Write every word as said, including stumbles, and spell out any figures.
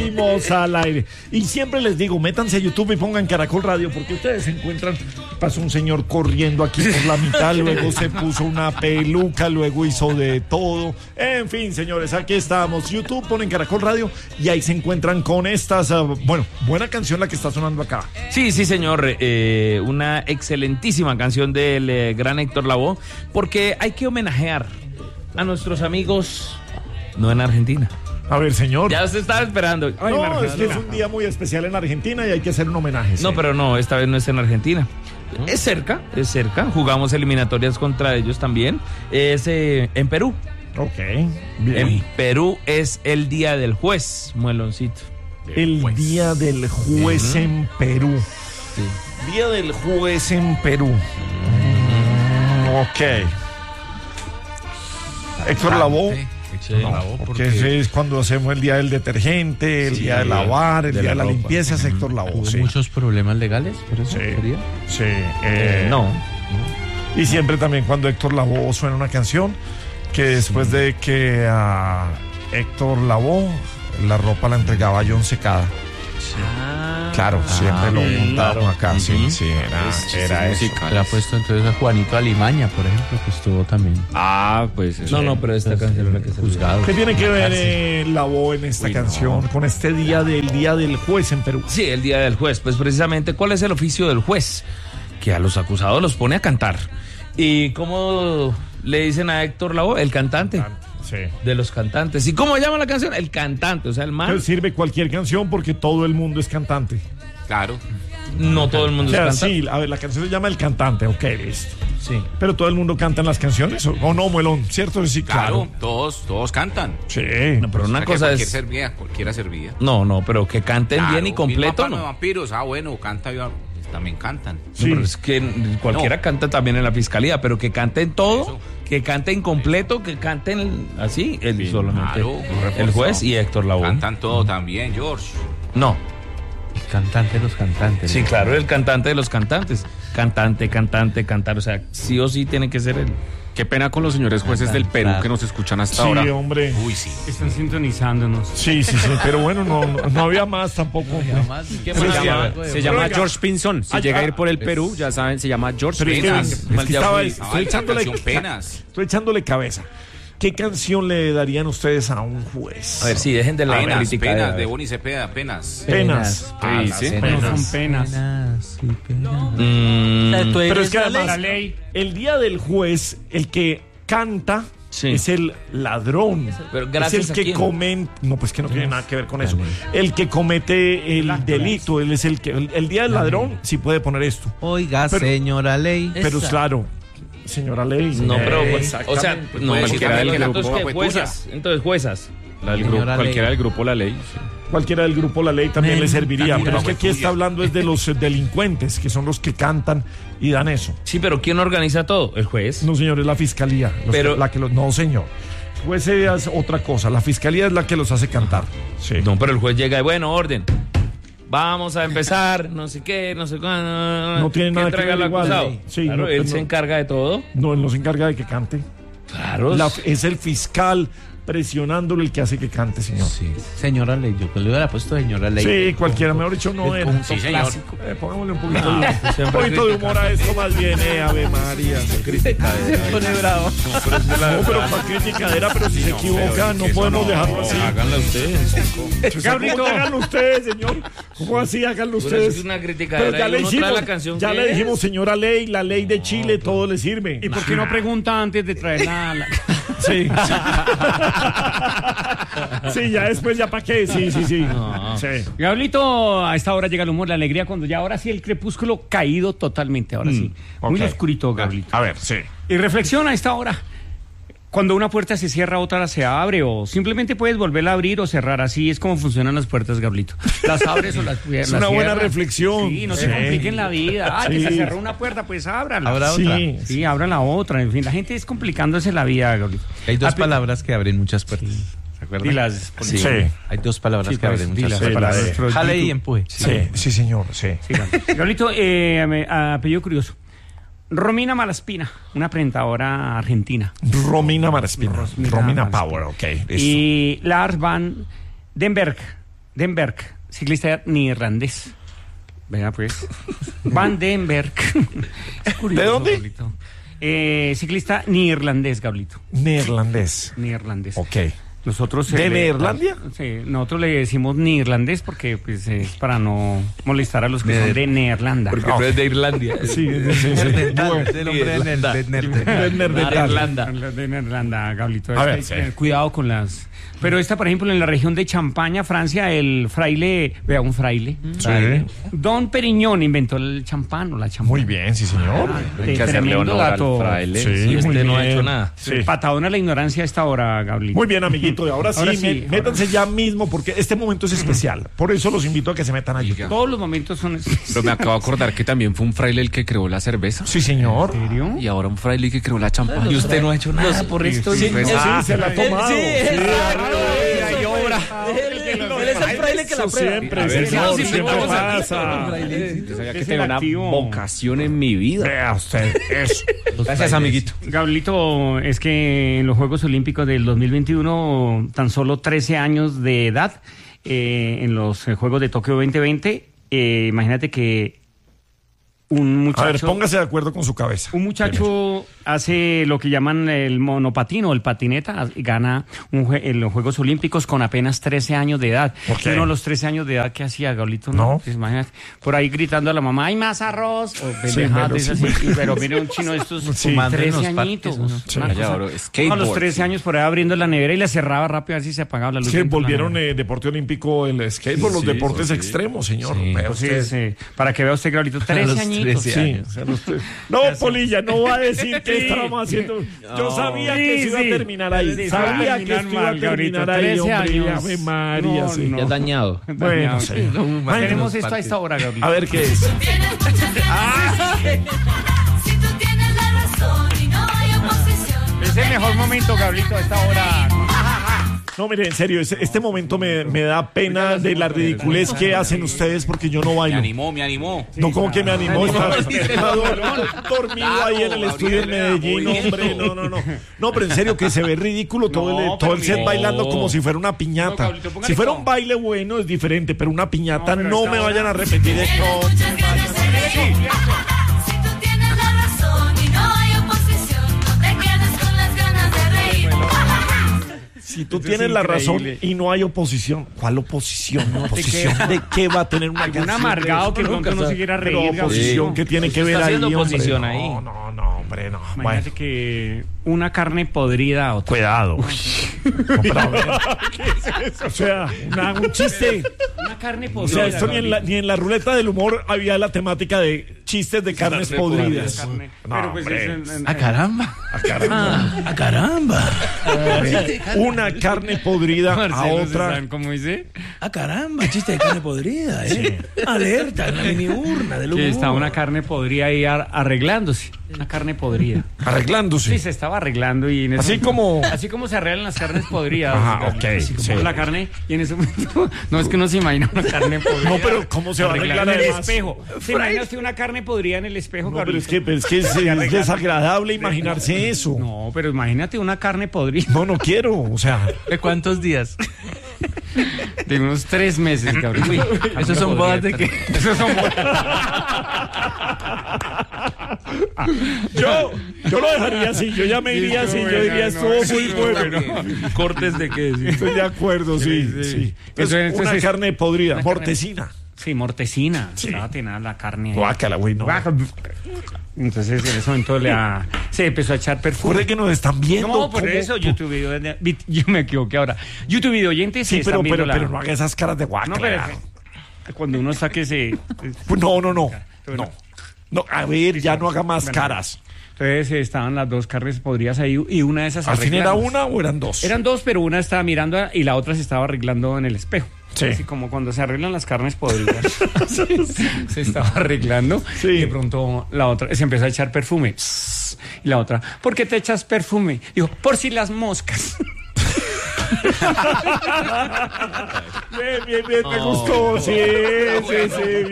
Salimos al aire. Y siempre les digo, métanse a YouTube y pongan Caracol Radio, porque ustedes se encuentran, pasó un señor corriendo aquí por la mitad, luego se puso una peluca, luego hizo de todo. En fin, señores, aquí estamos. YouTube, ponen Caracol Radio y ahí se encuentran con estas, uh, bueno, buena canción la que está sonando acá. Sí, sí, señor. Eh, una excelentísima canción del eh, gran Héctor Lavoe, porque hay que homenajear a nuestros amigos, no en Argentina. A ver, señor. Ya se estaba esperando. Ay, no, es que es un día muy especial en Argentina y hay que hacer un homenaje. ¿Sí? No, pero no, esta vez no es en Argentina. Es cerca, es cerca. Jugamos eliminatorias contra ellos también. Es eh, en Perú. Ok, bien. En Perú es el Día del Juez, Mueloncito. El juez. Día del Juez uh-huh. en Perú. Sí. Día del Juez en Perú. Uh-huh. Ok. Héctor Lavoe. Sí, no, porque, porque ese es cuando hacemos el día del detergente, el sí, día de lavar, el de día de la, la limpieza, es Héctor Lavoe. ¿Hubo sí. muchos problemas legales por eso? Sí, sería? sí eh, eh, no. Y siempre también cuando Héctor Lavoe suena una canción, que después sí. de que a Héctor Lavoe la ropa la entregaba a John Secada. Sí. Ah, claro, siempre ah, lo montaron acá, uh-huh. sí, sí, era, es, era eso. Le ha puesto entonces a Juanito Alimaña, por ejemplo, que estuvo también. Ah, pues. No, sí. no, pero esta entonces, canción es la que se juzgado. ¿Qué tiene que ver eh, Lavoe en esta Uy, canción no. con este día del Día del Juez en Perú? Sí, el Día del Juez, pues precisamente, ¿cuál es el oficio del juez? Que a los acusados los pone a cantar. ¿Y cómo le dicen a Héctor Lavoe? El cantante. cantante. Sí. De los cantantes. ¿Y cómo llama la canción? El cantante, o sea, el man. Pero sirve cualquier canción porque todo el mundo es cantante. Claro. No todo el mundo o sea, es cantante. Sí, a ver, la canción se llama El Cantante, ok, listo. Sí. Pero todo el mundo canta en las canciones, ¿o, o no, Muelón? ¿Cierto? Sí, claro. claro. Todos, todos cantan. Sí. No, pero una o sea, cosa cualquier es. Servía, cualquiera servía. No, no, pero que canten claro, bien y completo. No, de vampiros, ah, bueno, canta también cantan. Sí. No, pero es que cualquiera no. canta también en la fiscalía, pero que canten todo, Eso. que canten completo, que canten así, el, sí, solamente claro, el juez y Héctor Lavoe. Cantan todo también, George. No. El cantante de los cantantes. Sí, claro, el cantante de los cantantes. Cantante, cantante, cantar, o sea, sí o sí tiene que ser él. Qué pena con los señores jueces del Perú que nos escuchan hasta sí, ahora. Sí, hombre. Uy, sí. Están sintonizándonos. Sí, sí, sí, pero bueno, no, no, no había más tampoco. No había más. ¿Qué se llama, se llama George Pinson. Si ay, llega a ir por el Perú, ya saben, se llama George Pinson. Es que, es que estaba, estoy, echándole, penas. estoy echándole cabeza. ¿Qué canción le darían ustedes a un juez? A ver, sí, dejen de la penas, crítica. Penas, de, de Boni Cepeda, penas. Penas. Penas. Sí, sí. penas. No son penas. penas, sí, penas. Mm, pero es que además, la ley. El día del juez, el que canta sí. es el ladrón. Pero es el que comete. No, pues que no tiene nada que ver con eso. El que comete el delito, él es el que. El, el día del ladrón sí puede poner esto. Oiga, pero, señora ley. Pero es claro. Señora ley. No, pero pues, o sea, no, cualquiera del grupo. Entonces, juezas. Entonces, juezas. La del grupo, cualquiera del grupo La Ley. Sí. Cualquiera del grupo La Ley también Men, le serviría. Pero es que aquí está hablando es de los delincuentes, que son los que cantan y dan eso. Sí, pero ¿quién organiza todo? ¿El juez? No, señor, es la fiscalía. Pero, que, la que los, no, señor. El juez es otra cosa. La fiscalía es la que los hace cantar. Sí. No, pero el juez llega y bueno, orden. Vamos a empezar, no sé qué, no sé cuándo. No tiene nada que ver igual. Sí, claro, no, él no, se encarga de todo. No, él no se encarga de que cante. Claro. La, es el fiscal presionándolo el que hace que cante, señor. Sí. Señora Ley, yo le hubiera puesto señora Ley. Sí, cualquiera, mejor dicho, no era. Sí, señor. Eh, pongámosle un poquito, no, de, un poquito de humor a esto más bien, eh, Ave María. Se criticadera. Se pone bravo. No, pero, es la, no, pero para criticadera, pero si sí, se no, equivoca, no podemos no, dejarlo así. Háganlo ustedes. Gabriel, háganlo ustedes, señor. ¿Cómo así? Háganlo ustedes. Es una criticadera. Pero ya le dijimos, la canción ya le dijimos, señora Ley, la ley de Chile, no, todo le sirve. ¿Y por qué no pregunta antes de traer la... la... Sí. Sí, ya después, ¿ya para qué? Sí, sí, sí. No. sí. Gablito, a esta hora llega el humor, la alegría, cuando ya ahora sí el crepúsculo caído totalmente, ahora mm, sí. Muy okay. oscurito, Gablito. A ver, sí. Y reflexiona a esta hora. Cuando una puerta se cierra, otra se abre, o simplemente puedes volverla a abrir o cerrar. Así es como funcionan las puertas, Gablito. Las abres o las cierras. Es una buena reflexión. Sí, no sí. se compliquen la vida. Ah, sí. que se cerró una puerta, pues ábrala. Abra sí. otra. Sí, abran la otra. En fin, la gente es complicándose la vida, Gablito. Hay dos ah, palabras que abren muchas puertas. ¿Se acuerdan? Dilas, sí. sí. Hay dos palabras sí, que abren muchas sí, puertas. De... Jale y empuje. Sí, sí, sí señor, sí. sí Gablito, eh, apellido curioso. Romina Malaspina, una presentadora argentina. Romina Malaspina. Romina, Romina Power, ok. Listo. Y Lars Van den Berg, den Berg, ciclista neerlandés. Vea pues. Van den Berg. ¿De dónde? Gablito. Eh, ciclista neerlandés, Gablito. Neerlandés. Neerlandés. Ok. Nosotros ¿De eh, le- Neerlandia? Sí, nosotros le decimos neerlandés porque pues, es para no molestar a los que son de Neerlanda. Porque tú eres de Irlandia. Sí, sí, sí. sí. Bueno, El hombre de Ner- de Ner- de Neerlandia. Irlanda. De Neerlanda, Gablito. A Es que ver, hay que sí. tener cuidado con las... Pero esta, por ejemplo, en la región de Champaña, Francia, el fraile, vea, un fraile, Sí. Don Periñón inventó el champán o la champán. Muy bien, sí, señor. Hay que hacerle honor al fraile. Sí, Y muy este no ha bien. hecho nada. Sí. Patadón a la ignorancia a esta hora, Gablito. Muy bien, amiguito. Ahora sí, Ahora sí, mé- ahora métanse ya mismo porque este momento es especial. Por eso los invito a que se metan a YouTube. Todos los momentos son... Pero me acabo de acordar que también fue un fraile el que creó la cerveza. Sí, señor. ¿En serio? Y ahora un fraile que creó la champán. Y usted no ha hecho nada por esto. Sí, Pues, sí, ah, se la ha tomado. Sí, Sí, exacto. sí, Hay obra. Él él es el fraile que la Eso prueba. siempre, A ver, señor, sí, sí, siempre vamos aquí. pasa. Yo sabía que Es tenía el una activo. vocación en mi vida. Vea usted, eso. Gracias, amiguito. Gablito, es que en los Juegos Olímpicos del dos mil veintiuno, tan solo trece años de edad, eh, en los eh, Juegos de Tokio veinte veinte, eh, imagínate que un muchacho... A ver, póngase de acuerdo con su cabeza. Un muchacho hace lo que llaman el monopatino, el patineta, y gana un jue- en los Juegos Olímpicos con apenas trece años de edad. ¿Por qué? Y uno a los trece años de edad, ¿qué hacía, Gablito? No. Pues imagínate, por ahí gritando a la mamá, ¡hay más arroz! O pendejadas bueno, de esas sí. así. Y- Pero mire un chino de estos, Sí. trece añitos. Sí. Una Allá, cosa- bro, uno a skateboard, los trece sí. años por ahí abriendo la nevera y la cerraba rápido a ver si se apagaba la luz. Sí, dentro de la volvieron nevera. eh, deporte olímpico el skateboard, los deportes extremos, señor. Sí. Vea Pues sí, usted. sí. Para que vea usted, Gablito, trece añitos. Sí, o sea, usted- No, Polilla, no va a decir que estábamos haciendo. Yo sabía que Sí, se iba sí. a terminar ahí. Sí, sabía sí. que esto iba a Mal, terminar Gabrito, ahí, trece hombre. años. Ave María, No, sí. no. Ya dañado. Bueno, sí. Tenemos esto a esta hora, Gablito. A ver qué es. Si tú tienes la razón y no hay oposición. Es el mejor momento, Gablito, a esta hora. No, mire, en serio, ese- este momento me, me da pena de la ridiculez que hacen ustedes porque yo no Me bailo. animó, me animó. No, como que me animó. Está, está dor- dormido ahí en el estudio en Medellín, hombre. No, no, no. No, pero en serio, que se ve ridículo todo el, No, todo el pero set no. como como si fuera una No, piñata. Gablito, póngale Si fuera como- un baile bueno es diferente, pero una piñata No, pero no esta me hora- vayan a repetir de no. Muchas ganas de reír. Si tú tienes la razón y no hay oposición, no te quedes con las ganas de reír. Si tú Esto tienes es la razón increíble. y no hay oposición, ¿cuál oposición? te ¿Oposición queda- de qué va a tener una Algún canción de amargado eso? que pronto no se quiera Pero reír, oposición Gablito. que tiene Usted que ver está ahí, haciendo hombre. oposición No, ahí. no, no, hombre, no. Imagínate Bueno, que una carne podrida a otra. cuidado. No, pero a ver, ¿qué es eso? O sea, una- un chiste. Una carne O sea, podrida. esto ni en, la, ni en la ruleta del humor había la temática de chistes de carnes podridas. Carne. No, Pero pues hombre. es- es- ¡Ah, caramba! ¡Ah, caramba! Una carne podrida a Marcelo, ¿se otra. saben cómo dice? ¡Ah, caramba! Chiste de carne podrida, ¿eh? Alerta, en la mini urna del Que humor. está una carne podrida ahí ar- arreglándose. Una carne podrida. Arreglándose. Sí, se estaba arreglando y en ese Así momento- como- así como se arreglan las carnes podridas. Ajá, Gabriel. ok, Así como sí. la carne y en ese momento no es que uno se imagina una carne podrida. No, pero ¿cómo se va a arreglar en el además? espejo? ¿Se imagina usted una carne podrida en el espejo, No, pero es Gabriel? que, pero es, que es, es desagradable imaginarse eso. No, pero imagínate una carne podrida No, no quiero. O sea, ¿De cuántos días? de unos tres meses, Gabriel. Esos son bodas de que... Esos son yo, yo lo dejaría así. Yo ya me iría así. Yo diría, estuvo muy bueno. ¿Cortes de qué? Sí. Estoy de acuerdo, sí. sí. Eso- Es eso una es- carne podrida, una carne- mortecina. Sí, mortecina. Estaba tenaz la carne. ahí. Guácala, güey, no. Entonces en ese momento le ha- se empezó a echar perfume. Recuerde que nos están viendo. No, por ¿cómo? eso YouTube video, yo me equivoqué ahora. YouTube video oyentes Sí, se pero, están viendo pero, la- pero no haga esas caras de No, guácala. pero cuando uno saque ese Pues no, no, no. Bueno. No. No, a ver, ya no haga más Bueno. caras. entonces eh, estaban las dos carnes podridas ahí y una de esas ¿Al fin era arreglando. una o eran dos? Eran dos, pero una estaba mirando a- y la otra se estaba arreglando en el espejo. Sí. Así como cuando se arreglan las carnes podridas. Se estaba arreglando Sí. y de pronto la otra se empezó a echar perfume. Y la otra, ¿por qué te echas perfume? Dijo, por si las moscas. Bien, bien, bien, me gustó. Sí, sí, sí.